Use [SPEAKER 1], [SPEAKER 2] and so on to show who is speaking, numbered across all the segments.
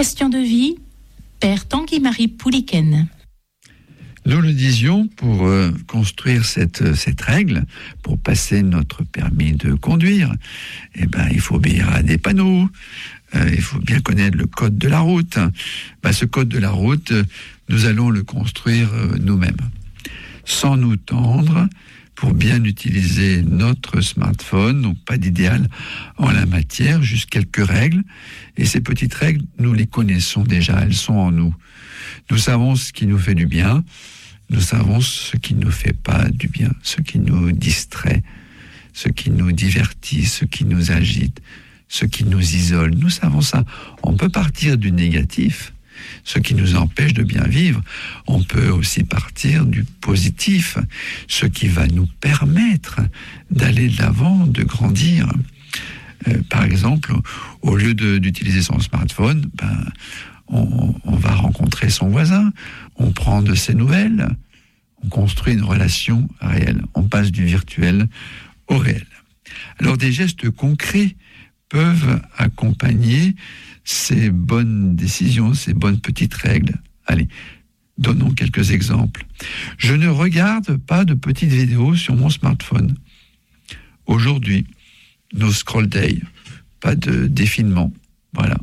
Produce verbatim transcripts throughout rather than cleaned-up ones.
[SPEAKER 1] Question de vie, Père Tanguy-Marie Pouliken.
[SPEAKER 2] Nous le disions, pour euh, construire cette, cette règle, pour passer notre permis de conduire, eh ben, il faut obéir à des panneaux, euh, il faut bien connaître le code de la route. Ben, ce code de la route, nous allons le construire euh, nous-mêmes, sans nous tendre, pour bien utiliser notre smartphone. Donc pas d'idéal en la matière, juste quelques règles. Et ces petites règles, nous les connaissons déjà, elles sont en nous. Nous savons ce qui nous fait du bien, nous savons ce qui ne nous fait pas du bien, ce qui nous distrait, ce qui nous divertit, ce qui nous agite, ce qui nous isole. Nous savons ça. On peut partir du négatif, ce qui nous empêche de bien vivre. On peut aussi partir du positif, ce qui va nous permettre d'aller de l'avant, de grandir. Euh, par exemple, au lieu de, d'utiliser son smartphone, ben, on, on va rencontrer son voisin, on prend de ses nouvelles, on construit une relation réelle. On passe du virtuel au réel. Alors des gestes concrets peuvent accompagner ces bonnes décisions, ces bonnes petites règles. Allez, donnons quelques exemples. Je ne regarde pas de petites vidéos sur mon smartphone. Aujourd'hui, no scroll day, pas de défilement. Voilà.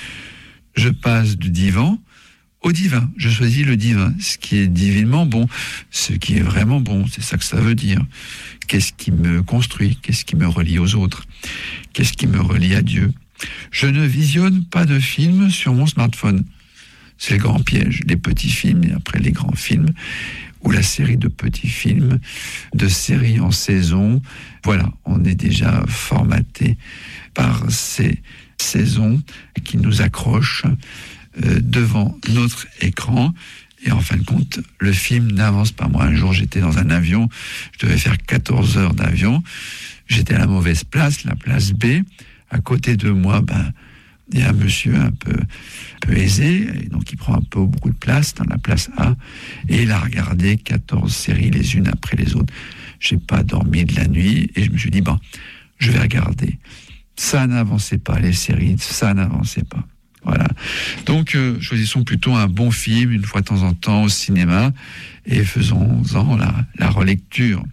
[SPEAKER 2] Je passe du divan au divin. Je choisis le divin, ce qui est divinement bon, ce qui est vraiment bon, c'est ça que ça veut dire. Qu'est-ce qui me construit? Qu'est-ce qui me relie aux autres? Qu'est-ce qui me relie à Dieu? Je ne visionne pas de films sur mon smartphone. C'est le grand piège. Les petits films et après les grands films, ou la série de petits films, de séries en saison. Voilà, on est déjà formaté par ces saisons qui nous accrochent euh, devant notre écran. Et en fin de compte, le film n'avance pas. Moi, un jour, j'étais dans un avion, je devais faire quatorze heures d'avion. J'étais à la mauvaise place, la place B. À côté de moi, ben, il y a un monsieur un peu, un peu aisé, et donc il prend un peu beaucoup de place dans la place A, et il a regardé quatorze séries les unes après les autres. J'ai pas dormi de la nuit, et je me suis dit, bon, je vais regarder. Ça n'avançait pas, les séries, ça n'avançait pas. Voilà. Donc, euh, choisissons plutôt un bon film, une fois de temps en temps, au cinéma, et faisons-en la, la relecture.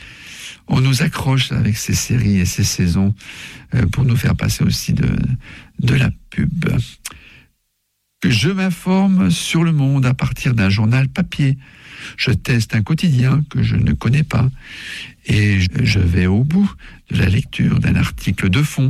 [SPEAKER 2] On nous accroche avec ces séries et ces saisons euh, pour nous faire passer aussi de, de la pub. Je m'informe sur le monde à partir d'un journal papier. Je teste un quotidien que je ne connais pas et je vais au bout de la lecture d'un article de fond.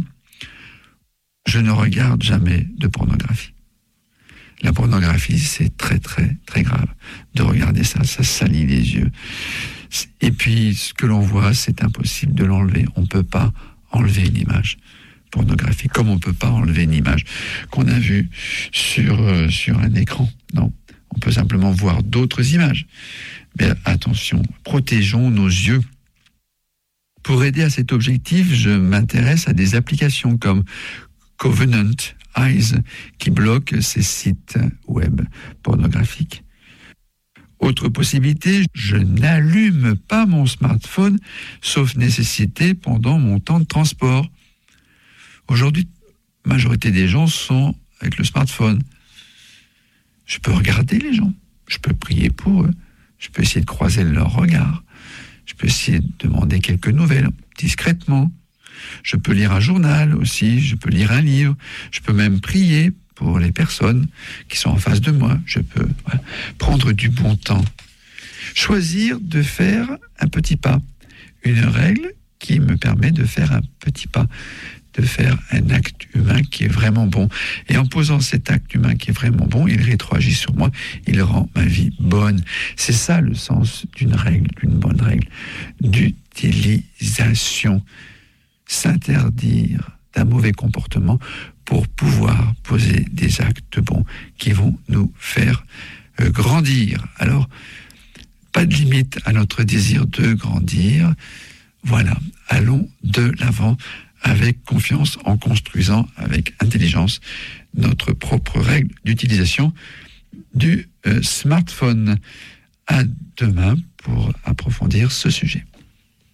[SPEAKER 2] Je ne regarde jamais de pornographie. La pornographie, c'est très, très, très grave. De regarder ça, ça salit les yeux. Et puis, ce que l'on voit, c'est impossible de l'enlever. On ne peut pas enlever une image pornographique, comme on ne peut pas enlever une image qu'on a vue sur, euh, sur un écran. Non, on peut simplement voir d'autres images. Mais attention, protégeons nos yeux. Pour aider à cet objectif, je m'intéresse à des applications comme Covenant Eyes, qui bloquent ces sites web pornographiques. Autre possibilité, je n'allume pas mon smartphone, sauf nécessité, pendant mon temps de transport. Aujourd'hui, la majorité des gens sont avec le smartphone. Je peux regarder les gens, je peux prier pour eux, je peux essayer de croiser leur regard, je peux essayer de demander quelques nouvelles discrètement. Je peux lire un journal aussi, je peux lire un livre, je peux même prier pour les personnes qui sont en face de moi. Je peux voilà, prendre du bon temps. Choisir de faire un petit pas. Une règle qui me permet de faire un petit pas, de faire un acte humain qui est vraiment bon. Et en posant cet acte humain qui est vraiment bon, il rétroagit sur moi, il rend ma vie bonne. C'est ça le sens d'une règle, d'une bonne règle, d'utilisation. S'interdire d'un mauvais comportement pour pouvoir poser des actes bons qui vont nous faire euh, grandir. Alors, pas de limite à notre désir de grandir. Voilà, allons de l'avant avec confiance en construisant avec intelligence notre propre règle d'utilisation du euh, smartphone. À demain pour approfondir ce sujet.